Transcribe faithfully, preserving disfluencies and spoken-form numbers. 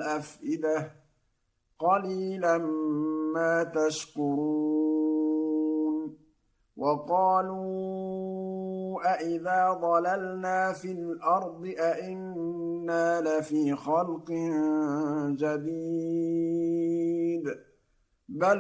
الأفئدة قليلا ما تشكرون وقالوا أإذا ضللنا في الأرض أإنا لفي خلق جديد بل